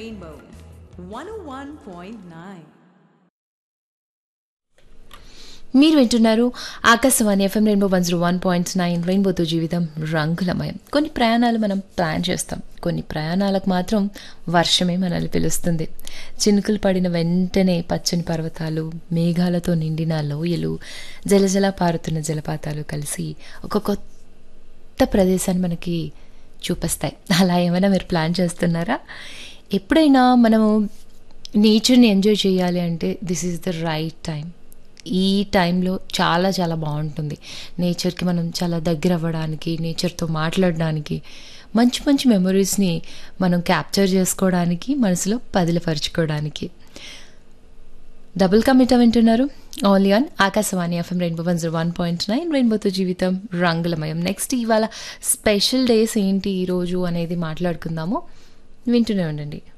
Rainbow 101.9. మీరు వింటున్నారు Akashvani FM rainbow 101.9 రెయిన్బోతో జీవితం రంగులమయం. కొన్ని ప్రయాణాలు మనం ప్లాన్ చేస్తాం, కొన్ని ప్రయాణాలకు మాత్రం వర్షమే మనల్ని పిలుస్తుంది. చినుకులు పడిన వెంటనే పచ్చని పర్వతాలు, మేఘాలతో నిండిన లోయలు, జలజల పారుతున్న జలపాతాలు కలిసి ఒక కొత్త ప్రదేశాన్ని మనకి చూపిస్తాయి. అలా ఏమైనా మీరు ప్లాన్ చేస్తున్నారా? ఎప్పుడైనా మనము నేచర్ని ఎంజాయ్ చేయాలి అంటే this is the right time. ఈ టైంలో చాలా చాలా బాగుంటుంది. నేచర్కి మనం చాలా దగ్గర అవ్వడానికి, నేచర్తో మాట్లాడడానికి, మంచి మంచి మెమొరీస్ని మనం క్యాప్చర్ చేసుకోవడానికి, మనసులో పదిలపరుచుకోవడానికి. డబుల్ కమిట వింటున్నారు only on Akashvani FM rainbow 101.9 రెయిన్బోతో జీవితం రంగులమయం. నెక్స్ట్ ఇవాళ స్పెషల్ డేస్ ఏంటి ఈరోజు అనేది మాట్లాడుకుందాము. వింటూనే ఉండండి.